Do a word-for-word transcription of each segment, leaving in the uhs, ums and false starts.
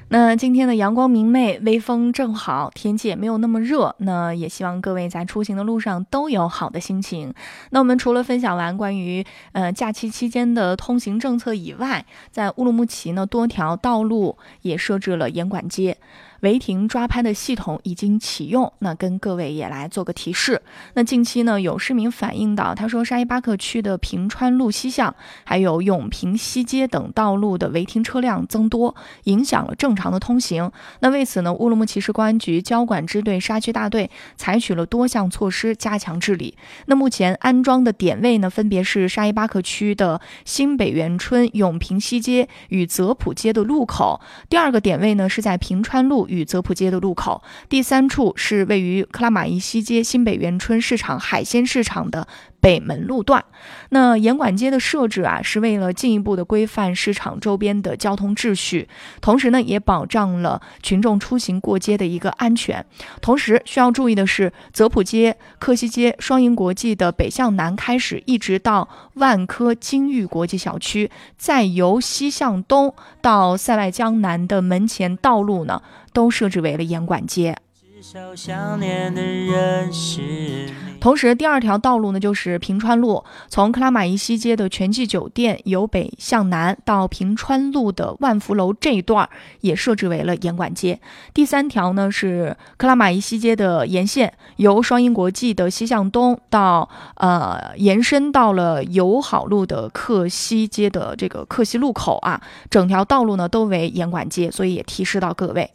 那今天的阳光明媚，微风正好，天气也没有那么热，那也希望各位在出行的路上都有好的心情。那我们除了分享完关于呃假期期间的通行政策以外，在乌鲁木齐呢多条道路也设置了严管街。违停抓拍的系统已经启用，那跟各位也来做个提示。那近期呢，有市民反映到，他说沙依巴克区的平川路西向，还有永平西街等道路的违停车辆增多，影响了正常的通行。那为此呢，乌鲁木齐市公安局交管支队沙区大队采取了多项措施，加强治理。那目前安装的点位呢，分别是沙依巴克区的新北园村永平西街与泽普街的路口，第二个点位呢是在平川路与泽普街的路口，第三处是位于克拉玛依西街新北园村市场海鲜市场的北门路段。那严管街的设置啊，是为了进一步的规范市场周边的交通秩序，同时呢，也保障了群众出行过街的一个安全。同时需要注意的是，泽普街、克西街、双营国际的北向南开始，一直到万科金域国际小区，再由西向东到塞外江南的门前道路呢，都设置为了严管街。同时第二条道路呢，就是平川路，从克拉玛依西街的全季酒店由北向南到平川路的万福楼这一段也设置为了严管街。第三条呢是克拉玛依西街的沿线，由双英国际的西向东到呃延伸到了友好路的克西街的这个克西路口啊，整条道路呢都为严管街，所以也提示到各位。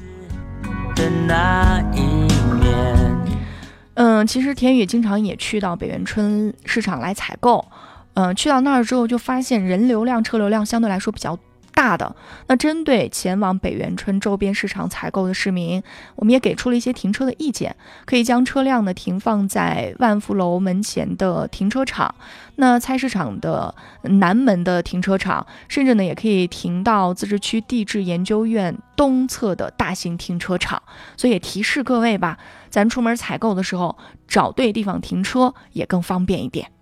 嗯，其实田宇经常也去到北园村市场来采购，嗯，去到那儿之后就发现人流量、车流量相对来说比较大的。那针对前往北园村周边市场采购的市民，我们也给出了一些停车的意见，可以将车辆呢停放在万福楼门前的停车场，那菜市场的南门的停车场，甚至呢也可以停到自治区地质研究院东侧的大型停车场。所以也提示各位吧，咱出门采购的时候找对地方停车也更方便一点。